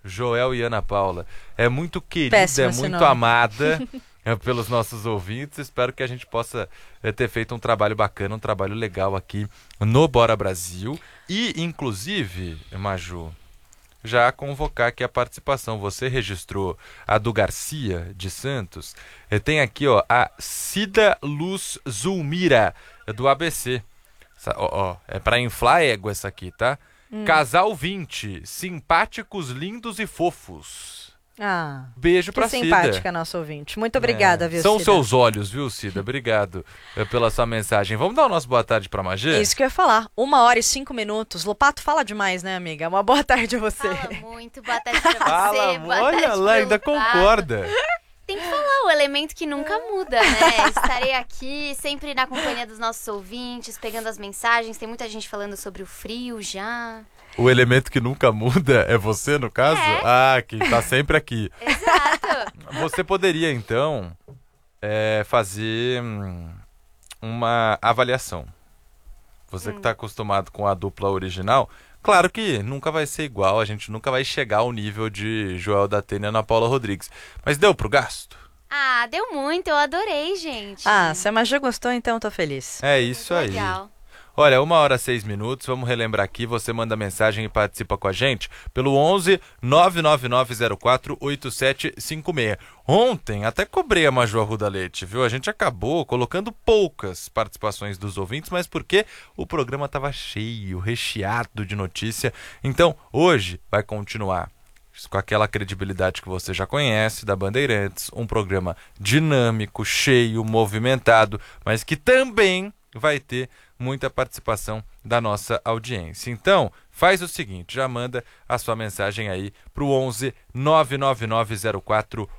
Joel e Ana Paula. É muito querida, Péssimo é esse muito nome. amada pelos nossos ouvintes. Espero que a gente possa ter feito um trabalho bacana, um trabalho legal aqui no Bora Brasil. E, inclusive, Maju, já convocar aqui a participação. Você registrou a do Garcia de Santos. Tem aqui, ó, a Cida Luz Zulmira, do ABC. É pra inflar égua essa aqui, tá? Casal 20, simpáticos, lindos e fofos. Beijo pra Cida. Simpática, nosso ouvinte. Muito obrigada, viu, São Cida? seus olhos, viu, Cida? Obrigado pela sua mensagem. Vamos dar o nosso boa tarde pra Magê? Isso que eu ia falar. 1h05. Lopato fala demais, né, amiga? Uma boa tarde a você. Fala muito, boa tarde pra você. Fala, boa olha tarde lá, pro ainda Lopato. concorda. Tem que falar, o elemento que nunca muda, né? Estarei aqui sempre na companhia dos nossos ouvintes, pegando as mensagens. Tem muita gente falando sobre o frio já. O elemento que nunca muda é você, no caso? É. Ah, que tá sempre aqui. Exato. Você poderia, então, fazer uma avaliação. Você que tá acostumado com a dupla original, claro que nunca vai ser igual, a gente nunca vai chegar ao nível de Joel da Atena e Ana Paula Rodrigues. Mas deu pro gasto? Ah, deu muito, eu adorei, gente. Se a Magia gostou, então eu tô feliz. É isso aí. Legal. Olha, 1h06, vamos relembrar aqui, você manda mensagem e participa com a gente pelo 11 99904 8756. Ontem até cobrei a Maju Arruda Leite, viu? A gente acabou colocando poucas participações dos ouvintes, mas porque o programa estava cheio, recheado de notícia. Então, hoje vai continuar com aquela credibilidade que você já conhece da Bandeirantes, um programa dinâmico, cheio, movimentado, mas que também vai ter muita participação da nossa audiência. Então, faz o seguinte, já manda a sua mensagem aí para o 11 99904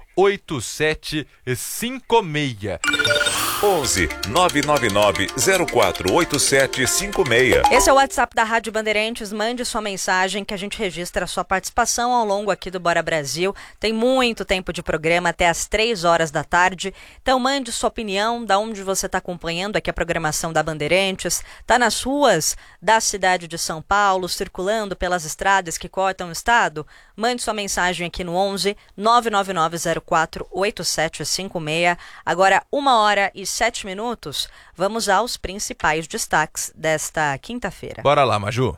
8756. 11 999 04 8756. Esse é o WhatsApp da Rádio Bandeirantes. Mande sua mensagem que a gente registra a sua participação ao longo aqui do Bora Brasil. Tem muito tempo de programa, até às 3h da tarde. Então mande sua opinião, da onde você está acompanhando aqui a programação da Bandeirantes. Está nas ruas da cidade de São Paulo, circulando pelas estradas que cortam o estado? Mande sua mensagem aqui no 11 999 04 8756. Agora, 1h07. Vamos aos principais destaques desta quinta-feira. Bora lá, Maju.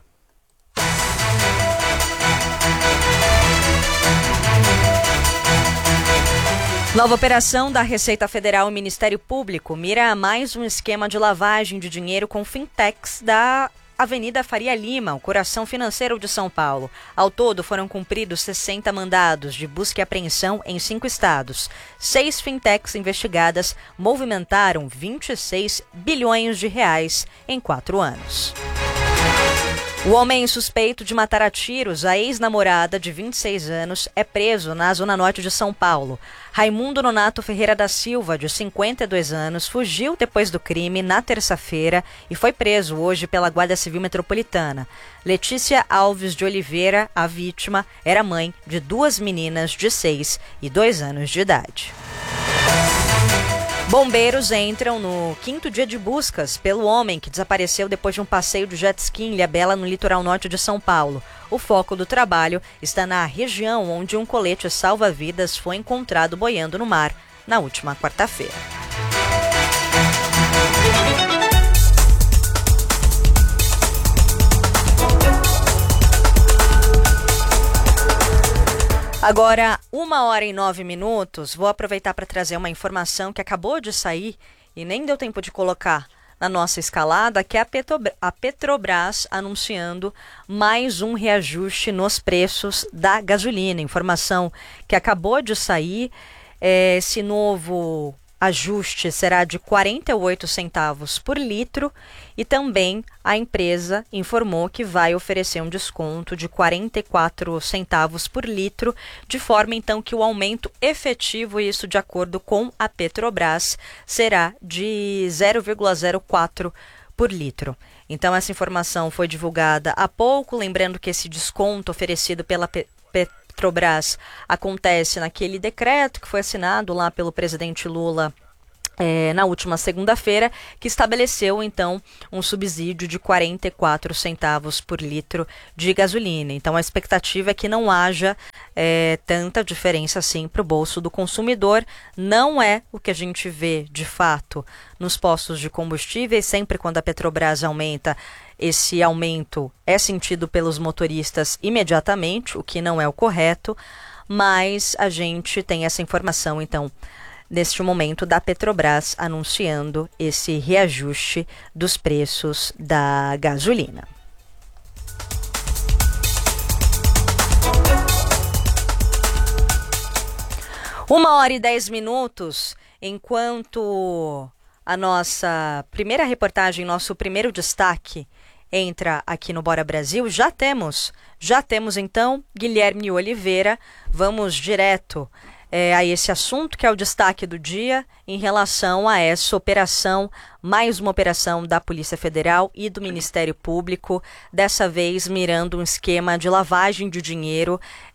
Nova operação da Receita Federal e Ministério Público mira a mais um esquema de lavagem de dinheiro com fintechs da Avenida Faria Lima, o coração financeiro de São Paulo. Ao todo, foram cumpridos 60 mandados de busca e apreensão em 5 estados. 6 fintechs investigadas movimentaram 26 bilhões de reais em 4 anos. O homem suspeito de matar a tiros a ex-namorada de 26 anos é preso na Zona Norte de São Paulo. Raimundo Nonato Ferreira da Silva, de 52 anos, fugiu depois do crime na terça-feira e foi preso hoje pela Guarda Civil Metropolitana. Letícia Alves de Oliveira, a vítima, era mãe de 2 meninas de 6 e 2 anos de idade. Bombeiros entram no 5º dia de buscas pelo homem que desapareceu depois de um passeio de jet ski em Ilhabela, no litoral norte de São Paulo. O foco do trabalho está na região onde um colete salva-vidas foi encontrado boiando no mar na última quarta-feira. Agora, 1h09, vou aproveitar para trazer uma informação que acabou de sair e nem deu tempo de colocar na nossa escalada, que é a Petrobras anunciando mais um reajuste nos preços da gasolina. Informação que acabou de sair, esse novo ajuste será de 48 centavos por litro e também a empresa informou que vai oferecer um desconto de 44 centavos por litro, de forma então que o aumento efetivo, isso de acordo com a Petrobras, será de 0,04 por litro. Então essa informação foi divulgada há pouco, lembrando que esse desconto oferecido pela Petrobras acontece naquele decreto que foi assinado lá pelo presidente Lula na última segunda-feira, que estabeleceu então um subsídio de 44 centavos por litro de gasolina. Então a expectativa é que não haja tanta diferença assim para o bolso do consumidor. Não é o que a gente vê de fato nos postos de combustíveis. Sempre quando a Petrobras aumenta, esse aumento é sentido pelos motoristas imediatamente, o que não é o correto, mas a gente tem essa informação, então, neste momento, da Petrobras anunciando esse reajuste dos preços da gasolina. Uma hora e 10 minutos, enquanto a nossa primeira reportagem, nosso primeiro destaque entra aqui no Bora Brasil, já temos então Guilherme Oliveira. Vamos direto a esse assunto que é o destaque do dia em relação a essa operação, mais uma operação da Polícia Federal e do Ministério Público, dessa vez mirando um esquema de lavagem de dinheiro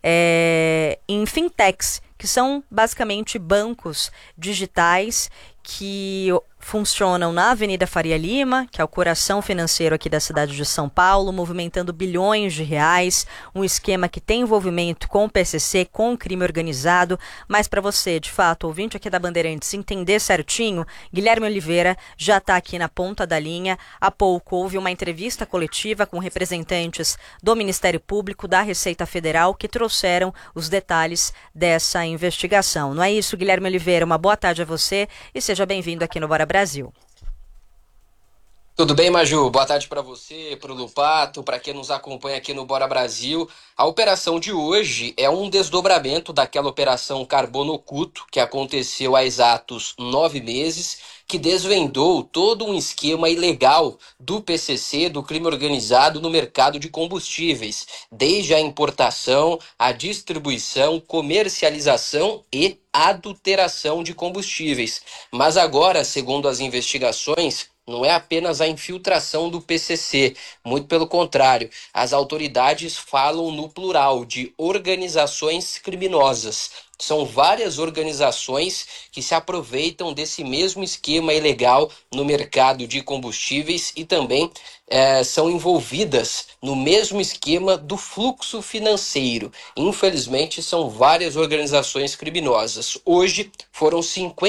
em fintechs, que são basicamente bancos digitais que funcionam na Avenida Faria Lima, que é o coração financeiro aqui da cidade de São Paulo, movimentando bilhões de reais, um esquema que tem envolvimento com o PCC, com o crime organizado. Mas para você, de fato, ouvinte aqui da Bandeirantes, entender certinho, Guilherme Oliveira já está aqui na ponta da linha. Há pouco houve uma entrevista coletiva com representantes do Ministério Público, da Receita Federal, que trouxeram os detalhes dessa investigação. Não é isso, Guilherme Oliveira? Uma boa tarde a você e seja bem-vindo aqui no Bora Brasil. Tudo bem, Maju? Boa tarde para você, para o Lupato, para quem nos acompanha aqui no Bora Brasil. A operação de hoje é um desdobramento daquela operação Carbono Oculto que aconteceu há exatos 9 meses, que desvendou todo um esquema ilegal do PCC, do crime organizado, no mercado de combustíveis, desde a importação, a distribuição, comercialização e adulteração de combustíveis. Mas agora, segundo as investigações, não é apenas a infiltração do PCC, muito pelo contrário, as autoridades falam no plural de organizações criminosas. São várias organizações que se aproveitam desse mesmo esquema ilegal no mercado de combustíveis e também são envolvidas no mesmo esquema do fluxo financeiro. Infelizmente, são várias organizações criminosas. Hoje foram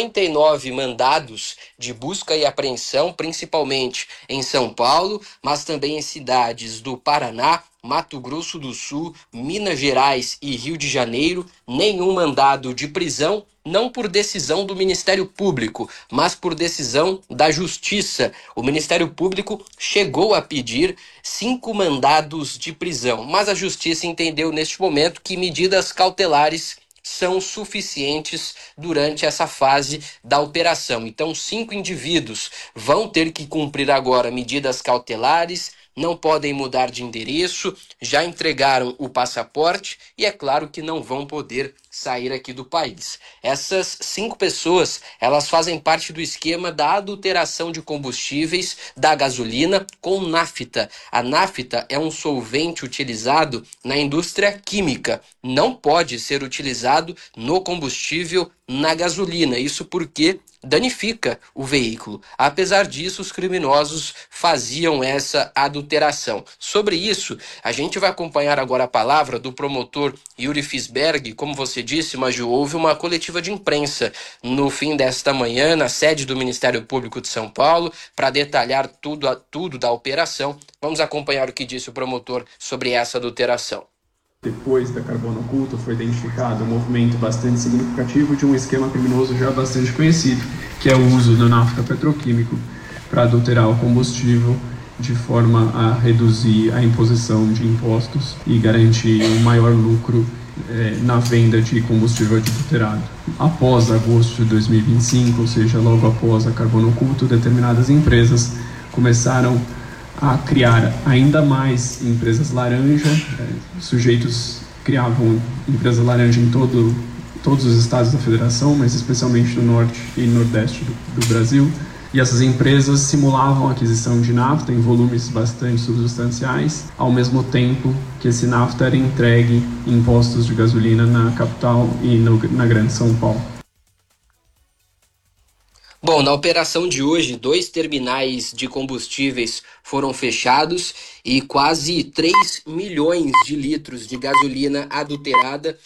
59 mandados de busca e apreensão, principalmente em São Paulo, mas também em cidades do Paraná, Mato Grosso do Sul, Minas Gerais e Rio de Janeiro. Nenhum mandado de prisão, não por decisão do Ministério Público, mas por decisão da Justiça. O Ministério Público chegou a pedir 5 mandados de prisão, mas a Justiça entendeu neste momento que medidas cautelares são suficientes durante essa fase da operação. Então, 5 indivíduos vão ter que cumprir agora medidas cautelares, não podem mudar de endereço, já entregaram o passaporte e é claro que não vão poder sair aqui do país. Essas 5 pessoas, elas fazem parte do esquema da adulteração de combustíveis da gasolina com nafta. A nafta é um solvente utilizado na indústria química. Não pode ser utilizado no combustível, na gasolina. Isso porque danifica o veículo. Apesar disso, os criminosos faziam essa adulteração. Sobre isso, a gente vai acompanhar agora a palavra do promotor Yuri Fisberg. Como você disse, Maju, houve uma coletiva de imprensa no fim desta manhã, na sede do Ministério Público de São Paulo, para detalhar tudo da operação. Vamos acompanhar o que disse o promotor sobre essa adulteração. Depois da Carbono Oculto foi identificado um movimento bastante significativo de um esquema criminoso já bastante conhecido, que é o uso do nafta petroquímico para adulterar o combustível de forma a reduzir a imposição de impostos e garantir um maior lucro na venda de combustível adulterado. Após agosto de 2025, ou seja, logo após a Carbono Oculto, determinadas empresas começaram a criar ainda mais empresas laranja. Sujeitos criavam empresas laranja em todos os estados da federação, mas especialmente no norte e nordeste do Brasil. E essas empresas simulavam a aquisição de nafta em volumes bastante substanciais, ao mesmo tempo que esse nafta era entregue em postos de gasolina na capital e na Grande São Paulo. Bom, na operação de hoje, 2 terminais de combustíveis foram fechados e quase 3 milhões de litros de gasolina adulterada